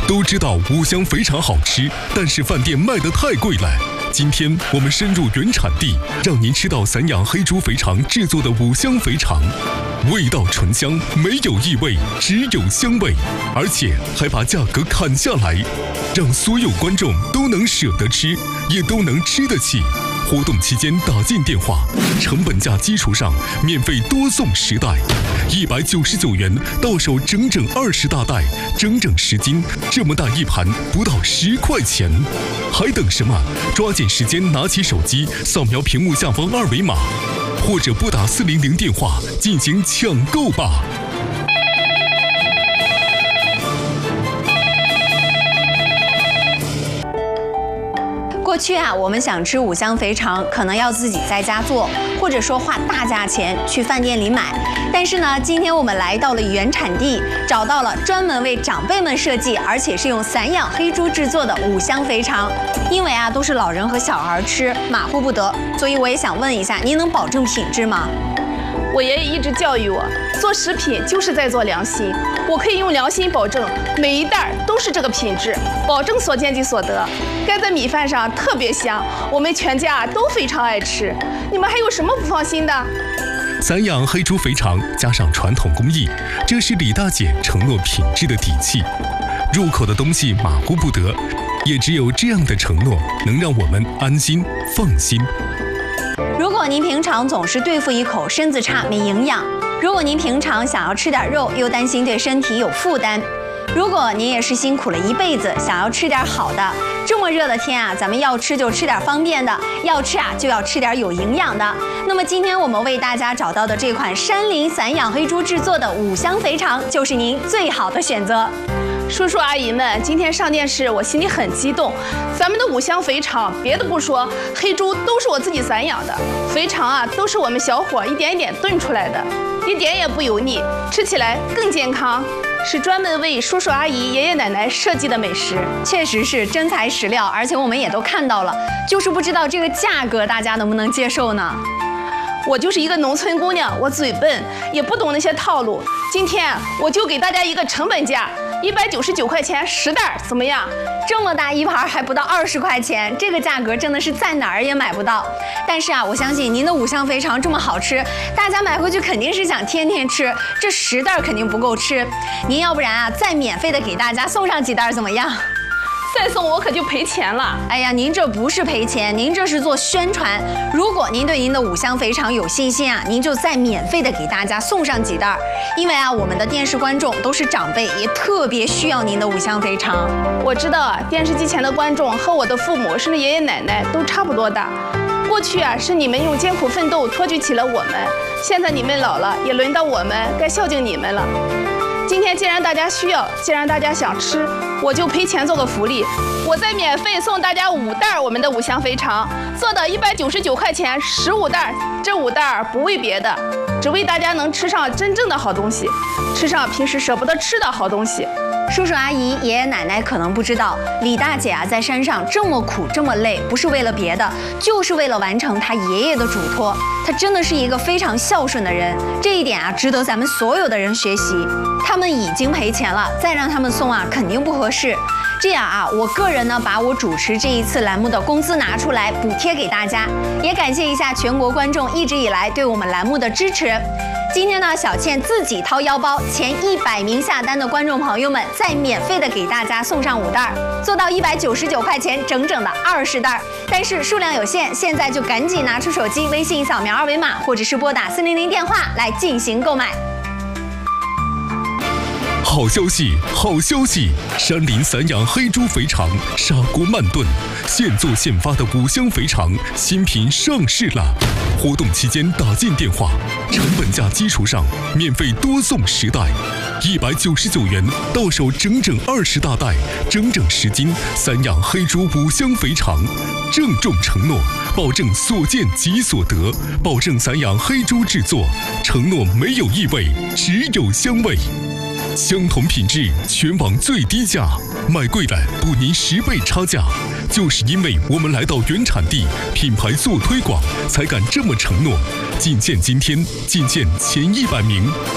都知道五香肥肠好吃，但是饭店卖得太贵了。今天我们深入原产地，让您吃到散养黑猪肥肠制作的五香肥肠，味道醇香，没有异味，只有香味，而且还把价格砍下来，让所有观众都能舍得吃，也都能吃得起。活动期间打进电话，成本价基础上免费多送10袋，199元到手整整20大袋，整整10斤，这么大一盘不到10块钱，还等什么？抓紧时间拿起手机扫描屏幕下方2维码，或者拨打400电话进行抢购吧。 过去啊，我们想吃五香肥肠，可能要自己在家做，或者说花大价钱去饭店里买。但是呢，今天我们来到了原产地，找到了专门为长辈们设计，而且是用散养黑猪制作的五香肥肠。因为啊，都是老人和小孩吃，马虎不得，所以我也想问一下，您能保证品质吗？ 我爷爷一直教育我，做食品就是在做良心。我可以用良心保证，每一袋都是这个品质，保证所见即所得。盖在米饭上特别香，我们全家都非常爱吃。你们还有什么不放心的？ 散养黑猪肥肠加上传统工艺，这是李大姐承诺品质的底气。入口的东西马虎不得，也只有这样的承诺，能让我们安心放心。 如果您平常总是对付一口身子差没营养，如果您平常想要吃点肉又担心对身体有负担，如果您也是辛苦了一辈子想要吃点好的，这么热的天啊，咱们要吃就吃点方便的，要吃啊就要吃点有营养的。那么今天我们为大家找到的这款山林散养黑猪制作的五香肥肠，就是您最好的选择。 叔叔阿姨们，今天上电视，我心里很激动。咱们的五香肥肠，别的不说，黑猪都是我自己散养的，肥肠啊都是我们小伙一点一点炖出来的，一点也不油腻，吃起来更健康，是专门为叔叔阿姨、爷爷奶奶设计的美食。 确实是真材实料，而且我们也都看到了，就是不知道这个价格大家能不能接受呢？ 我就是一个农村姑娘，我嘴笨，也不懂那些套路。今天我就给大家一个成本价，199块钱10袋，怎么样？ 这么大一盘还不到20块钱，这个价格真的是在哪儿也买不到。但是啊，我相信您的五香肥肠这么好吃，大家买回去肯定是想天天吃，这10袋肯定不够吃。您要不然啊，再免费的给大家送上几袋怎么样？ 再送我可就赔钱了。 哎呀，您这不是赔钱，您这是做宣传。如果您对您的五香肥肠有信心啊，您就再免费的给大家送上几袋。因为啊，我们的电视观众都是长辈，也特别需要您的五香肥肠。 我知道啊，电视机前的观众和我的父母甚至爷爷奶奶都差不多大。过去啊，是你们用艰苦奋斗托举起了我们，现在你们老了，也轮到我们该孝敬你们了。今天既然大家需要，既然大家想吃，我就赔钱做个福利，我再免费送大家5袋我们的五香肥肠，做到199块钱15袋。这5袋不为别的，只为大家能吃上真正的好东西，吃上平时舍不得吃的好东西。 叔叔阿姨、爷爷奶奶可能不知道，李大姐啊在山上这么苦这么累，不是为了别的，就是为了完成她爷爷的嘱托。她真的是一个非常孝顺的人，这一点啊值得咱们所有的人学习。他们已经赔钱了，再让他们送啊肯定不合适。这样啊，我个人呢把我主持这一次栏目的工资拿出来补贴给大家，也感谢一下全国观众一直以来对我们栏目的支持。今天呢，小倩自己掏腰包，前100名下单的观众朋友们，再免费的给大家送上5袋，做到199块钱，整整的20袋。但是数量有限，现在就赶紧拿出手机，微信扫描2维码，或者是拨打400电话来进行购买。 好消息，好消息！山林散养黑猪肥肠，砂锅慢炖，现做现发的五香肥肠新品上市了。活动期间打进电话，成本价基础上免费多送10袋，199元到手整整20大袋，整整10斤散养黑猪五香肥肠。郑重承诺，保证所见即所得，保证散养黑猪制作，承诺没有异味，只有香味。相同品质，全网最低价，买贵了补您10倍差价。就是因为我们来到原产地，品牌做推广，才敢这么承诺。仅限今天，仅限前100名。